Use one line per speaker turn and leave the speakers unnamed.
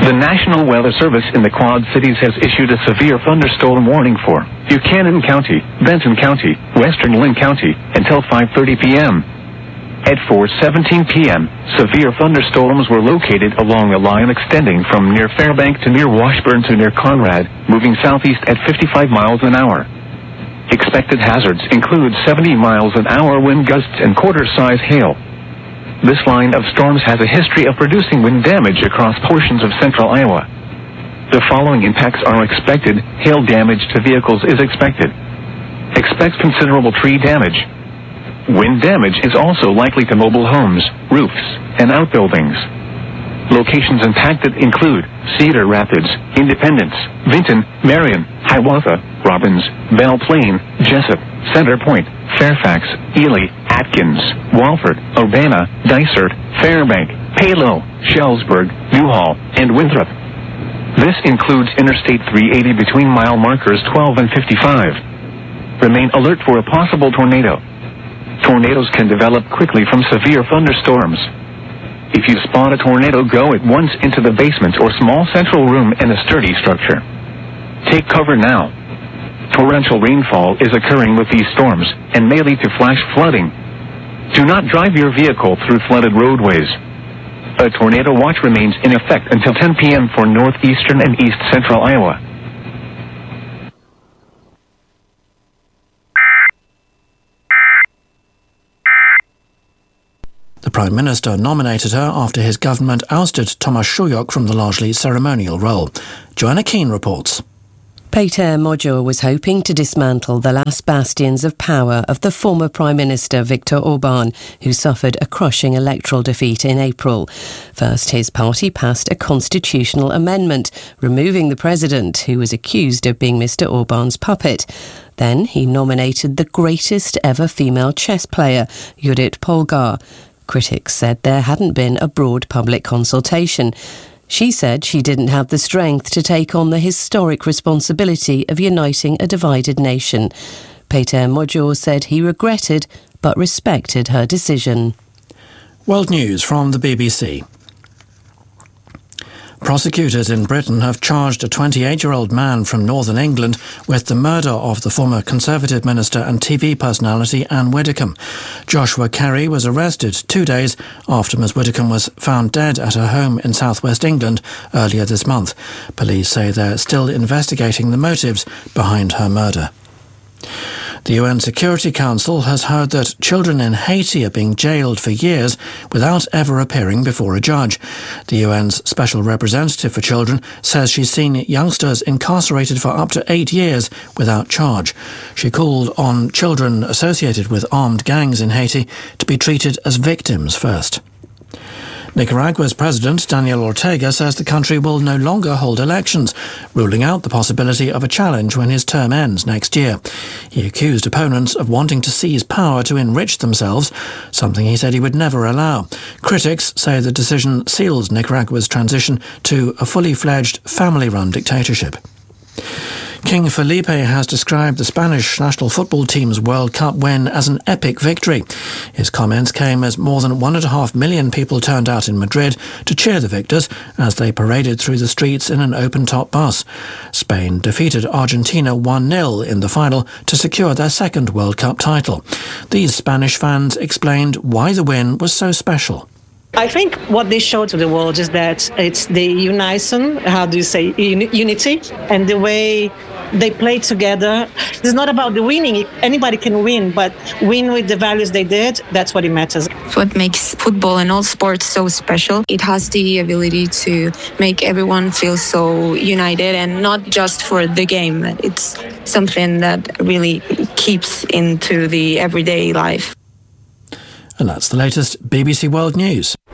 The National Weather Service in the Quad Cities has issued a severe thunderstorm warning for Buchanan County, Benton County, Western Linn County, until 5:30 p.m. At 4:17 p.m., severe thunderstorms were located along a line extending from near Fairbank to near Washburn to near Conrad, moving southeast at 55 miles an hour. Expected hazards include 70 miles an hour wind gusts and quarter-size hail. This line of storms has a history of producing wind damage across portions of central Iowa. The following impacts are expected. Hail damage to vehicles is expected. Expect considerable tree damage. Wind damage is also likely to mobile homes, roofs, and outbuildings. Locations impacted include Cedar Rapids, Independence, Vinton, Marion, Hiawatha, Robbins, Belle Plaine, Jessup, Center Point, Fairfax, Ely, Atkins, Walford, Urbana, Dysart, Fairbank, Palo, Shellsburg, Newhall, and Winthrop. This includes Interstate 380 between mile markers 12 and 55. Remain alert for a possible tornado. Tornadoes can develop quickly from severe thunderstorms. If you spot a tornado, go at once into the basement or small central room in a sturdy structure. Take cover now. Torrential rainfall is occurring with these storms and may lead to flash flooding. Do not drive your vehicle through flooded roadways. A tornado watch remains in effect until 10 p.m. for northeastern and east central Iowa.
The Prime Minister nominated her after his government ousted Tomasz Szuryok from the largely ceremonial role. Joanna Keane reports.
Peter Magyar was hoping to dismantle the last bastions of power of the former Prime Minister Viktor Orban, who suffered a crushing electoral defeat in April. First, his party passed a constitutional amendment, removing the president, who was accused of being Mr. Orban's puppet. Then he nominated the greatest ever female chess player, Judith Polgar. Critics said there hadn't been a broad public consultation. She said she didn't have the strength to take on the historic responsibility of uniting a divided nation. Peter Magyar said he regretted but respected her decision.
World News from the BBC. Prosecutors in Britain have charged a 28-year-old man from Northern England with the murder of the former Conservative minister and TV personality Anne Widdecombe. Joshua Carey was arrested 2 days after Ms Widdecombe was found dead at her home in southwest England earlier this month. Police say they're still investigating the motives behind her murder. The UN Security Council has heard that children in Haiti are being jailed for years without ever appearing before a judge. The UN's Special Representative for Children says she's seen youngsters incarcerated for up to 8 years without charge. She called on children associated with armed gangs in Haiti to be treated as victims first. Nicaragua's President Daniel Ortega says the country will no longer hold elections, ruling out the possibility of a challenge when his term ends next year. He accused opponents of wanting to seize power to enrich themselves, something he said he would never allow. Critics say the decision seals Nicaragua's transition to a fully fledged family-run dictatorship. King Felipe has described the Spanish national football team's World Cup win as an epic victory. His comments came as more than 1.5 million people turned out in Madrid to cheer the victors as they paraded through the streets in an open-top bus. Spain defeated Argentina 1-0 in the final to secure their second World Cup title. These Spanish fans explained why the win was so special.
I think what they show to the world is that it's the unison, unity, and the way they play together. It's not about the winning. Anybody can win, but win with the values they did, that's what it matters.
What makes football and all sports so special, it has the ability to make everyone feel so united and not just for the game. It's something that really keeps into the everyday life.
And that's the latest BBC World News.